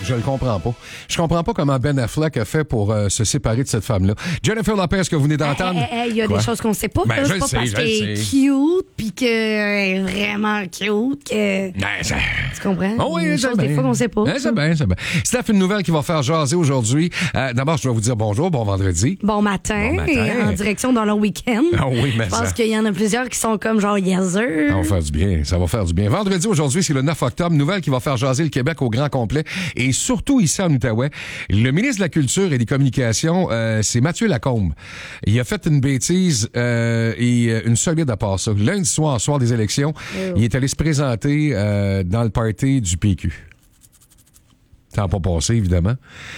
je le comprends pas. Je comprends pas comment Ben Affleck a fait pour se séparer de cette femme-là. Jennifer Lopez, que vous venez d'entendre. Il y a des choses qu'on sait pas. Ben, c'est pas parce qu'elle est cute puis qu'elle est vraiment cute que... Tu comprends? Oh oui, des choses des fois qu'on sait pas. C'est bien. Steph, une nouvelle qui va faire jaser aujourd'hui. D'abord, je dois vous dire bonjour, bon vendredi. Bon matin. En direction dans le week-end. Ah oui, mais je pense qu'il y en a plusieurs qui sont comme genre yes sir. Ça va faire du bien, ça va faire du bien. Vendredi, aujourd'hui, c'est le 9 octobre. Nouvelle qui va faire jaser le Québec au grand complet et surtout ici en Outaouais. Le ministre de la Culture et des Communications, c'est Mathieu Lacombe. Il a fait une bêtise et une solide à part ça. Lundi soir des élections, il est allé se présenter dans le party du PQ. Ça n'a pas passé, évidemment.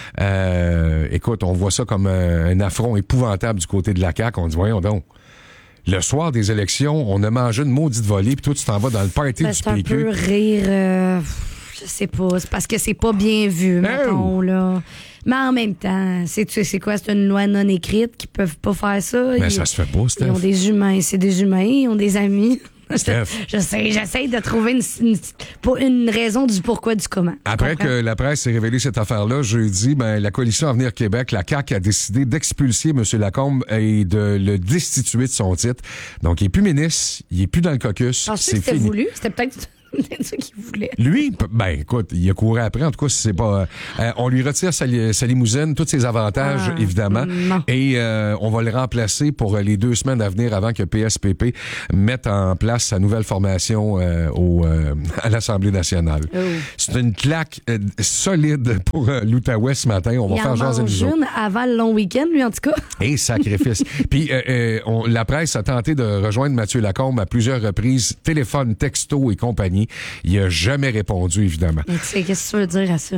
Écoute, on voit ça comme un affront épouvantable du côté de la CAQ. On dit, voyons donc. Le soir des élections, on a mangé une maudite volée, puis toi, tu t'en vas dans le party du PQ. C'est un peu rire... je sais pas. C'est parce que c'est pas bien vu, mettons, là. Mais en même temps, c'est quoi? C'est une loi non écrite qui peuvent pas faire ça. Mais ça se fait pas, Steph. Ils ont des humains. C'est des humains. Ils ont des amis. J'essaie de trouver une raison du pourquoi, du comment. Après que la presse ait révélé cette affaire-là, jeudi, la coalition Avenir Québec, la CAQ, a décidé d'expulser M. Lacombe et de le destituer de son titre. Donc, il n'est plus ministre, il n'est plus dans le caucus. C'est fini. C'était voulu? C'était peut-être... C'est ça qu'il voulait. Lui, écoute, il a couru après. En tout cas, si c'est pas... on lui retire sa limousine, tous ses avantages, évidemment. Non. Et on va le remplacer pour les 2 semaines à venir avant que PSPP mette en place sa nouvelle formation à l'Assemblée nationale. Oh. C'est une claque solide pour l'Outaouais ce matin. On va faire jaser les autres. Avant le long week-end, lui, en tout cas. Et sacrifice. Puis la presse a tenté de rejoindre Mathieu Lacombe à plusieurs reprises, téléphone, texto et compagnie. Il n'a jamais répondu, évidemment. Mais tu sais, qu'est-ce que tu veux dire à ça?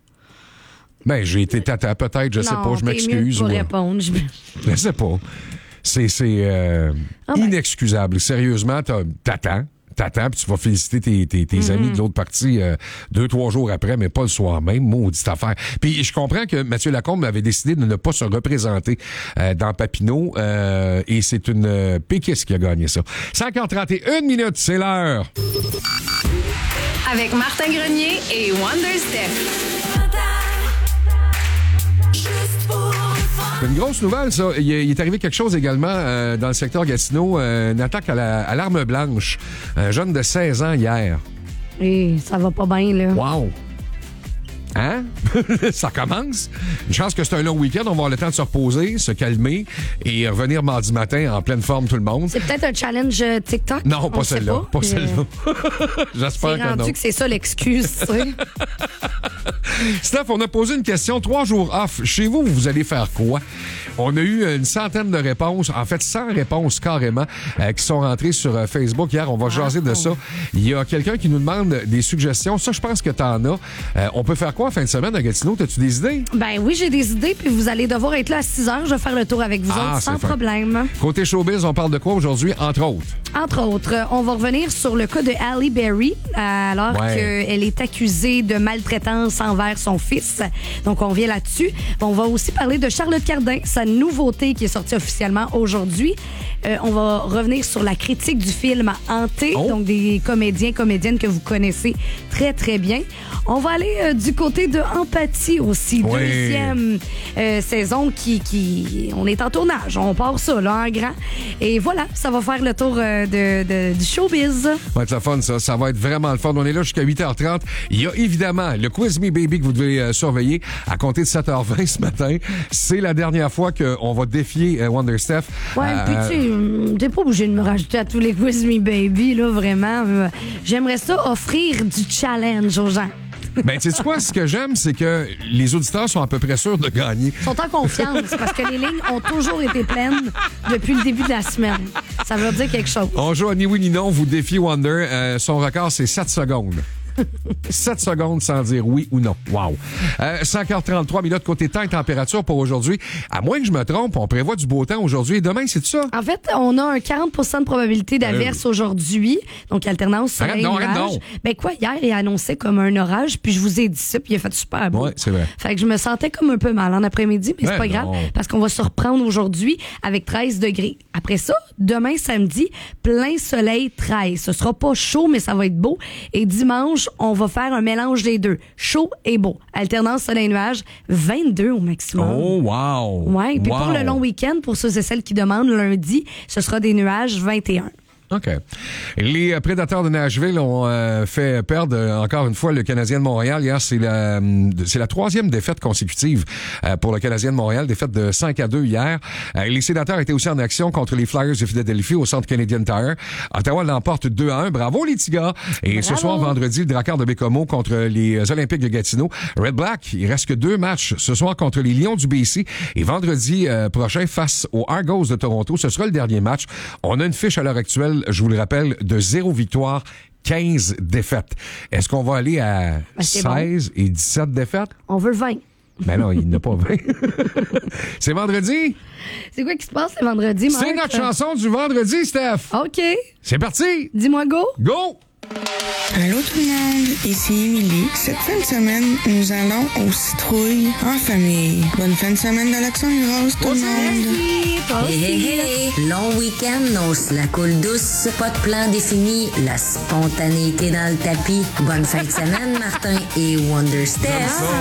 J'ai été tata, peut-être, je sais pas, je m'excuse. Non, répondre. Je sais pas. C'est inexcusable. Sérieusement, t'attends, puis tu vas féliciter tes amis de l'autre partie 2-3 jours après, mais pas le soir même. Maudite affaire. Puis je comprends que Mathieu Lacombe avait décidé de ne pas se représenter dans Papineau et c'est une péquiste qui a gagné ça. 5h31 minutes, c'est l'heure. Avec Martin Grenier et Wonder Steph. C'est une grosse nouvelle, ça. Il est arrivé quelque chose également dans le secteur Gatineau, une attaque à l'arme blanche. Un jeune de 16 ans hier. Et ça va pas bien, là. Wow! Hein? Ça commence. Une chance que c'est un long week-end. On va avoir le temps de se reposer, se calmer et revenir mardi matin en pleine forme, tout le monde. C'est peut-être un challenge TikTok? Non, pas celle-là. Pas celle-là. J'espère que non. C'est rendu que c'est ça l'excuse, tu sais. Steph, on a posé une question. 3 jours off. Chez vous, vous allez faire quoi? On a eu une centaine de réponses. En fait, 100 réponses carrément qui sont rentrées sur Facebook. Hier, on va jaser de ça. Il y a quelqu'un qui nous demande des suggestions. Ça, je pense que t'en as. On peut faire quoi en fin de semaine à Gatineau? T'as-tu des idées? Ben oui, j'ai des idées, puis vous allez devoir être là à 6 heures. Je vais faire le tour avec vous autres sans problème. Côté showbiz, on parle de quoi aujourd'hui, entre autres? Entre autres, on va revenir sur le cas de Halle Berry, alors qu'elle est accusée de maltraitance envers son fils. Donc, on revient là-dessus. On va aussi parler de Charlotte Cardin, sa nouveauté qui est sortie officiellement aujourd'hui. On va revenir sur la critique du film Hanté, donc des comédiennes que vous connaissez très, très bien. On va aller du côté de Empathie aussi. Deuxième saison qui... On est en tournage. On part ça, là, en grand. Et voilà, ça va faire le tour du showbiz. Ça va être le fun, ça. Ça va être vraiment le fun. On est là jusqu'à 8h30. Il y a évidemment le Quiz Me Baby que vous devez surveiller à compter de 7h20 ce matin. C'est la dernière fois qu'on va défier Wonder Steph. Ouais, puis tu sais, t'es pas obligé de me rajouter à tous les Quiz Me Baby, là, vraiment. J'aimerais ça offrir du challenge aux gens. Ben, tu sais quoi, ce que j'aime, c'est que les auditeurs sont à peu près sûrs de gagner. Ils sont en confiance parce que les lignes ont toujours été pleines depuis le début de la semaine. Ça veut dire quelque chose. On joue à ni oui ni non, vous défiez Wonder. Son record, c'est 7 secondes. 7 secondes sans dire oui ou non. Wow. 5h33 minutes côté temps et température pour aujourd'hui. À moins que je me trompe, on prévoit du beau temps aujourd'hui et demain, c'est ça? En fait, on a un 40% de probabilité d'averse aujourd'hui. Donc, alternance soleil-nuage. Ben quoi, hier, il annonçait comme un orage, puis je vous ai dit ça, puis il a fait super beau. Oui, c'est vrai. Fait que je me sentais comme un peu mal en après-midi, mais c'est pas grave, parce qu'on va se reprendre aujourd'hui avec 13 degrés. Après ça, demain, samedi, plein soleil 13. Ce sera pas chaud, mais ça va être beau. Et dimanche, on va faire un mélange des deux. Chaud et beau. Alternance soleil-nuage, 22 au maximum. Oh, wow! Ouais, puis Wow. pour le long week-end, pour ceux et celles qui demandent, lundi, ce sera des nuages 21. OK. Les Prédateurs de Nashville ont fait perdre encore une fois le Canadien de Montréal. Hier, c'est la 3e défaite consécutive pour le Canadien de Montréal, défaite de 5-2 hier. Les Sénateurs étaient aussi en action contre les Flyers de Philadelphie au Centre Canadian Tire. Ottawa l'emporte 2-1. Bravo les Tigars. Et Bravo. ce soir, vendredi, le Drakkar de Bécomo contre les Olympiques de Gatineau. Red Black, il reste que 2 matchs ce soir contre les Lions du BC et vendredi prochain face aux Argos de Toronto. Ce sera le dernier match. On a une fiche à l'heure actuelle, je vous le rappelle, de 0 victoire, 15 défaites. Est-ce qu'on va aller à 16 et 17 défaites? On veut le 20. Ben non, il n'a pas 20. C'est vendredi? C'est quoi qui se passe le vendredi, Marc? C'est notre chanson du vendredi, Steph. OK. C'est parti! Dis-moi go. Go! Allô tout le monde, ici Émilie. Cette fin de semaine, nous allons aux citrouilles en famille. Bonne fin de semaine de l'Action Rose tout le monde. Merci. Toi aussi. Hey, long week-end, on se la coule douce, pas de plan défini, la spontanéité dans le tapis. Bonne fin de semaine, Martin et Wonder Steph.